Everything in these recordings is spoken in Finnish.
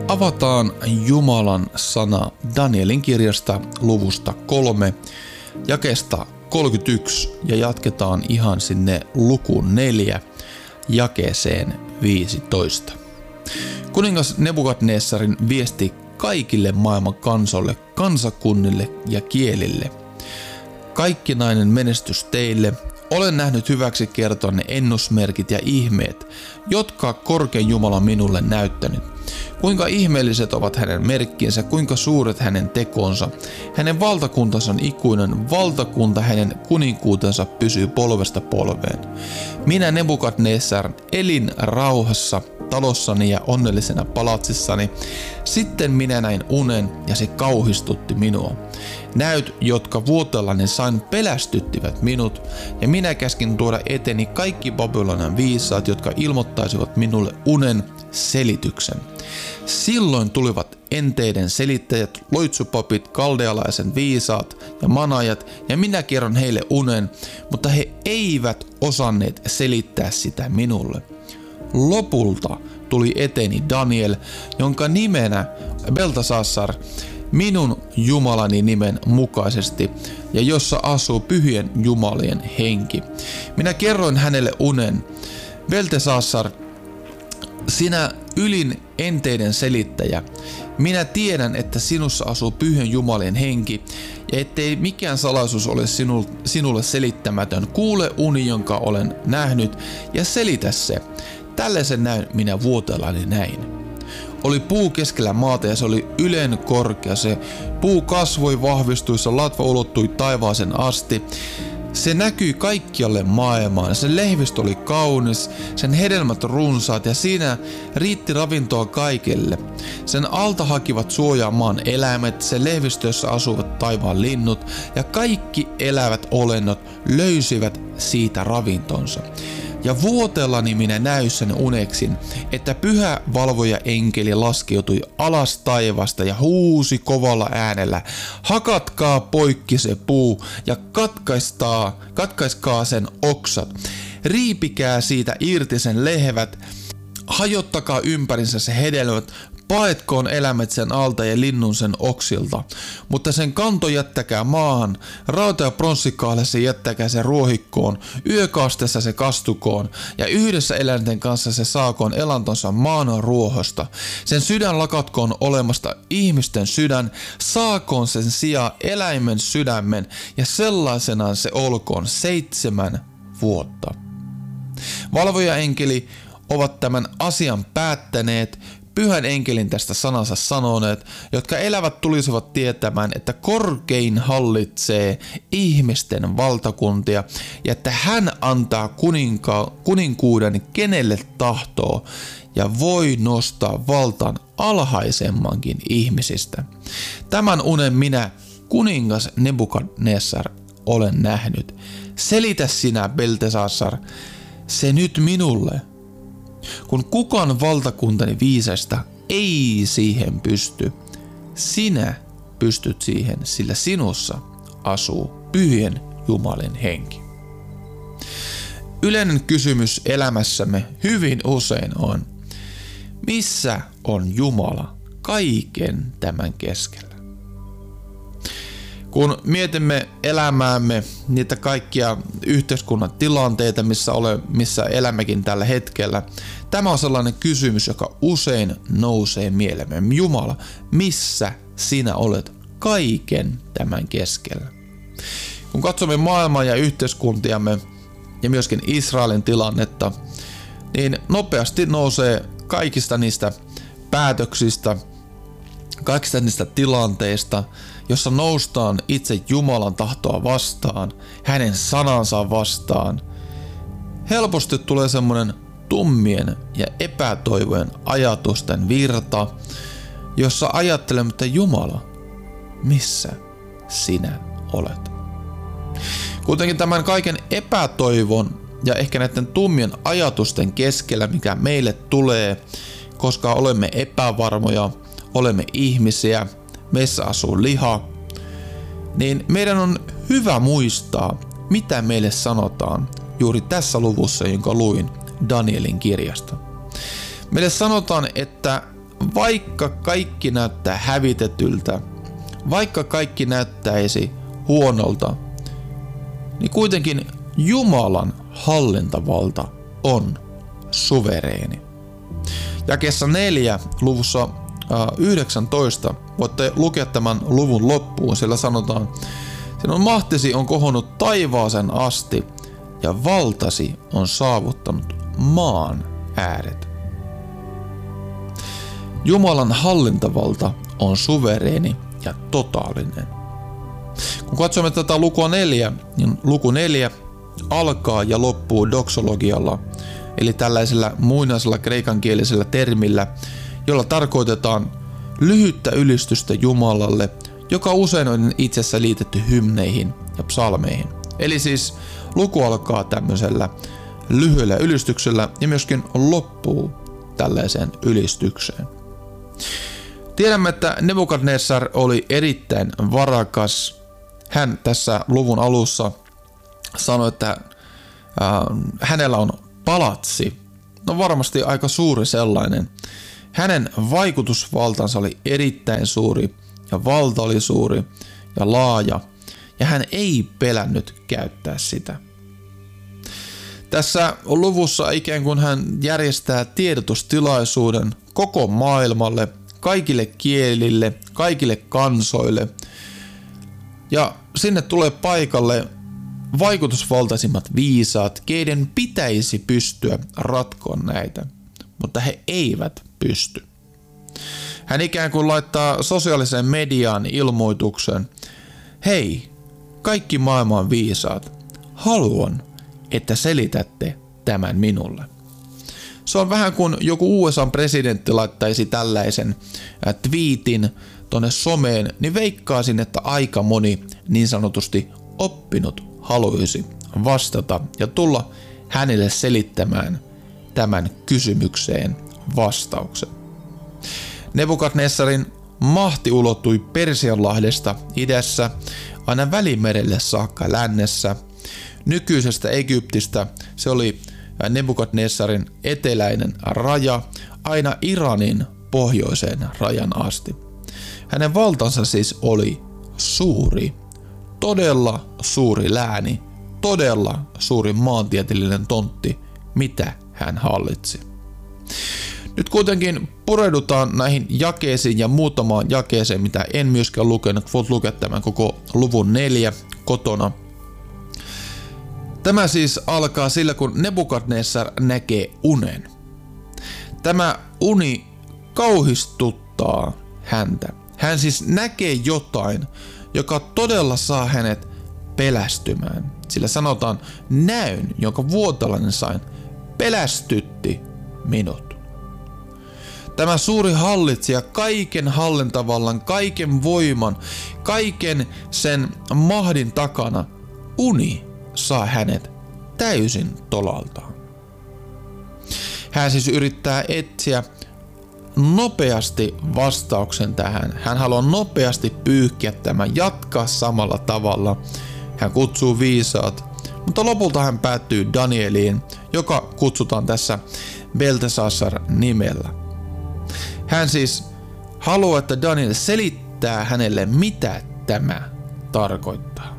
Avataan Jumalan sana Danielin kirjasta luvusta 3, jakeesta 31 ja jatketaan ihan sinne lukuun 4, jakeeseen 15. Kuningas Nebukadnessarin viesti kaikille maailman kansoille, kansakunnille ja kielille. Kaikkinainen menestys teille. Olen nähnyt hyväksi kertoa ne ennusmerkit ja ihmeet, jotka korkein Jumala on minulle näyttänyt. Kuinka ihmeelliset ovat hänen merkkinsä, kuinka suuret hänen tekonsa. Hänen valtakuntansa on ikuinen valtakunta, hänen kuninkuutensa pysyy polvesta polveen. Minä Nebukadnessar elin rauhassa talossani ja onnellisena palatsissani. Sitten minä näin unen ja se kauhistutti minua. Näyt, jotka vuotellani sain, pelästyttivät minut, ja minä käskin tuoda eteni kaikki Babylonian viisaat, jotka ilmoittaisivat minulle unen selityksen. Silloin tulivat enteiden selittäjät, loitsupapit, kaldealaisen viisaat ja manajat, ja minä kerron heille unen, mutta he eivät osanneet selittää sitä minulle. Lopulta tuli eteeni Daniel, jonka nimenä Beltesassar, minun Jumalani nimen mukaisesti, ja jossa asuu pyhien jumalien henki. Minä kerroin hänelle unen. Beltesassar, sinä ylin enteiden selittäjä, minä tiedän, että sinussa asuu pyhien jumalien henki, ja ettei mikään salaisuus ole sinulle selittämätön. Kuule uni, jonka olen nähnyt, ja selitä se. Tällaisen näyn minä vuotellani näin. Oli puu keskellä maata ja se oli ylen korkea. Se puu kasvoi, vahvistui, se latva ulottui taivaaseen asti. Se näkyi kaikkialle maailmaan. Sen lehvistö oli kaunis, sen hedelmät runsaat ja siinä riitti ravintoa kaikille. Sen alta hakivat suojaa maan eläimet, sen lehvistössä asuvat taivaan linnut ja kaikki elävät olennot löysivät siitä ravintonsa. Ja vuotellani minä näyssäni uneksin, että pyhä valvoja enkeli laskeutui alas taivasta ja huusi kovalla äänellä, hakatkaa poikki se puu ja katkaiskaa sen oksat, riipikää siitä irti sen lehvät, hajottakaa ympärinsä se hedelmät, paetkoon eläimet sen alta ja linnun sen oksilta, mutta sen kanto jättäkää maahan, rauta- ja pronssikahlessa jättäkää se ruohikkoon, yökastessa se kastukoon, ja yhdessä eläinten kanssa se saakoon elantonsa maan ruohosta. Sen sydän lakatkoon olemasta ihmisten sydän, saakoon sen sijaan eläimen sydämen, ja sellaisenaan se olkoon 7 vuotta. Valvojaenkeli ovat tämän asian päättäneet, pyhän enkelin tästä sanansa sanoneet, jotka elävät tulisivat tietämään, että korkein hallitsee ihmisten valtakuntia ja että hän antaa kuninkuuden kenelle tahtoo ja voi nostaa valtan alhaisemmankin ihmisistä. Tämän unen minä, kuningas Nebukadnessar, olen nähnyt. Selitä sinä, Beltesassar, se nyt minulle. Kun kukaan valtakuntani viisasta ei siihen pysty, sinä pystyt siihen, sillä sinussa asuu pyhien Jumalin henki. Yleinen kysymys elämässämme hyvin usein on, missä on Jumala kaiken tämän keskellä? Kun mietimme elämäämme, niitä kaikkia yhteiskunnan tilanteita, missä elämmekin tällä hetkellä, tämä on sellainen kysymys, joka usein nousee mieleemme. Jumala, missä sinä olet kaiken tämän keskellä? Kun katsomme maailmaa ja yhteiskuntiamme ja myöskin Israelin tilannetta, niin nopeasti nousee kaikista niistä päätöksistä, kaikista niistä tilanteista, jossa noustaan itse Jumalan tahtoa vastaan, hänen sanansa vastaan. Helposti tulee semmoinen tummien ja epätoivojen ajatusten virta, jossa ajattelemme, että Jumala, missä sinä olet? Kuitenkin tämän kaiken epätoivon ja ehkä näiden tummien ajatusten keskellä, mikä meille tulee, koska olemme epävarmoja, olemme ihmisiä, meissä asuu liha, niin meidän on hyvä muistaa, mitä meille sanotaan juuri tässä luvussa, jonka luin Danielin kirjasta. Meille sanotaan, että vaikka kaikki näyttää hävitetyltä, vaikka kaikki näyttäisi huonolta, niin kuitenkin Jumalan hallintavalta on suvereeni. Jakeessa 4 luvussa 19 voitte lukea tämän luvun loppuun, sillä sanotaan: sinun mahtisi on kohonnut taivaaseen asti ja valtasi on saavuttanut maan ääret. Jumalan hallintavalta on suvereeni ja totaalinen. Kun katsomme tätä lukua 4, niin luku 4 alkaa ja loppuu doksologialla, eli tällaisella muinaisella kreikankielisellä termillä, jolla tarkoitetaan lyhyttä ylistystä Jumalalle, joka usein on itsessä liitetty hymneihin ja psalmeihin. Eli siis luku alkaa tämmöisellä lyhyellä ylistyksellä ja myöskin loppuu tällaiseen ylistykseen. Tiedämme, että Nebukadnessar oli erittäin varakas. Hän tässä luvun alussa sanoi, että hänellä on palatsi. No varmasti aika suuri sellainen. Hänen vaikutusvaltansa oli erittäin suuri ja valta oli suuri ja laaja ja hän ei pelännyt käyttää sitä. Tässä luvussa ikään kuin hän järjestää tiedotustilaisuuden koko maailmalle, kaikille kielille, kaikille kansoille. Ja sinne tulee paikalle vaikutusvaltaisimmat viisaat, keiden pitäisi pystyä ratkoon näitä, mutta he eivät pysty. Hän ikään kuin laittaa sosiaaliseen mediaan ilmoituksen: hei, kaikki maailman viisaat, haluan, että selitätte tämän minulle. Se on vähän kuin joku USA-presidentti laittaisi tällaisen twiitin tonne someen, niin veikkaisin, että aika moni niin sanotusti oppinut haluaisi vastata ja tulla hänelle selittämään tämän kysymykseen vastauksen. Nebukadnessarin mahti ulottui Persianlahdesta idässä aina Välimerelle saakka lännessä. Nykyisestä Egyptistä se oli Nebukadnessarin eteläinen raja aina Iranin pohjoiseen rajan asti. Hänen valtansa siis oli suuri, todella suuri lääni, todella suuri maantieteellinen tontti, mitä hän hallitsi. Nyt kuitenkin pureudutaan näihin jakeisiin ja muutamaan jakeeseen, mitä en myöskään lukenut. Voit lukea tämän koko luvun 4 kotona. Tämä siis alkaa sillä, kun Nebukadnessar näkee unen. Tämä uni kauhistuttaa häntä. Hän siis näkee jotain, joka todella saa hänet pelästymään. Sillä sanotaan, näyn, jonka vuotalainen sain, pelästytti minut. Tämä suuri hallitsija, kaiken hallintavallan, kaiken voiman, kaiken sen mahdin takana, uni saa hänet täysin tolaltaan. Hän siis yrittää etsiä nopeasti vastauksen tähän. Hän haluaa nopeasti pyyhkiä tämän, jatkaa samalla tavalla. Hän kutsuu viisaat, mutta lopulta hän päättyy Danieliin, joka kutsutaan tässä Beltesassar nimellä. Hän siis haluaa, että Daniel selittää hänelle, mitä tämä tarkoittaa.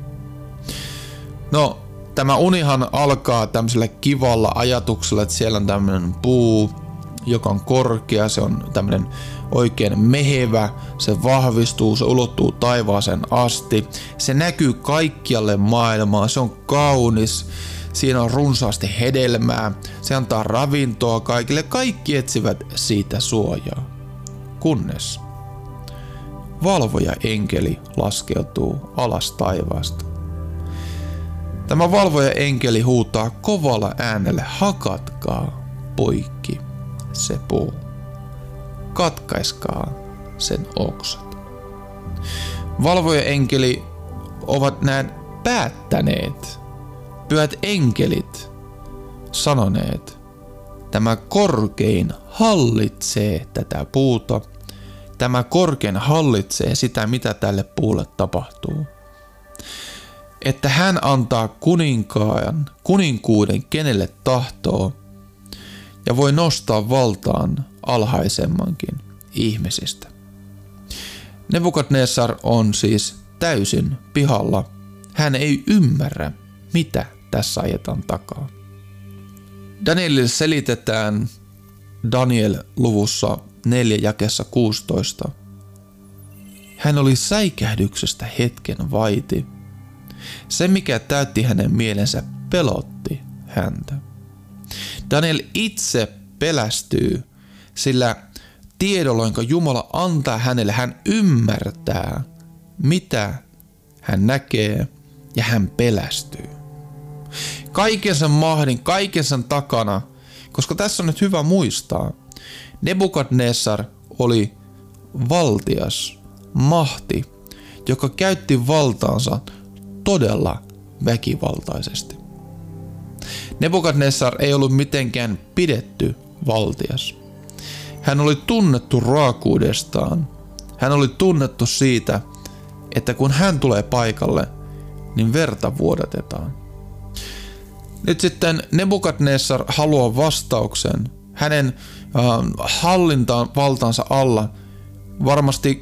No, tämä unihan alkaa tämmöisellä kivalla ajatuksella, että siellä on tämmöinen puu, joka on korkea, se on tämmöinen oikein mehevä, se vahvistuu, se ulottuu taivaaseen asti, se näkyy kaikkialle maailmaan, se on kaunis, siinä on runsaasti hedelmää, se antaa ravintoa kaikille, kaikki etsivät siitä suojaa. Kunnes valvoja enkeli laskeutuu alas taivaasta. Tämä valvoja enkeli huutaa kovalla äänellä: hakatkaa poikki se puu. Katkaiskaa sen oksat. Valvoja enkeli ovat näin päättäneet. Pyhät enkelit sanoneet: tämä korkein hallitsee tätä puuta. Tämä korkein hallitsee sitä, mitä tälle puulle tapahtuu. Että hän antaa kuninkuuden kenelle tahtoo ja voi nostaa valtaan alhaisemmankin ihmisistä. Nebukadnessar on siis täysin pihalla. Hän ei ymmärrä, mitä tässä ajetaan takaa. Danielille selitetään Daniel luvussa 4 jakeessa 16. Hän oli säikähdyksestä hetken vaiti. Se, mikä täytti hänen mielensä, pelotti häntä. Daniel itse pelästyy, sillä tiedolla, jonka Jumala antaa hänelle, hän ymmärtää, mitä hän näkee, ja hän pelästyy. Kaiken sen mahdin, kaiken sen takana, koska tässä on nyt hyvä muistaa, Nebukadnessar oli valtias mahti, joka käytti valtaansa todella väkivaltaisesti. Nebukadnessar ei ollut mitenkään pidetty valtias. Hän oli tunnettu raakuudestaan. Hän oli tunnettu siitä, että kun hän tulee paikalle, niin verta vuodatetaan. Nyt sitten Nebukadnessar haluaa vastauksen. Hänen hallintaan valtaansa alla varmasti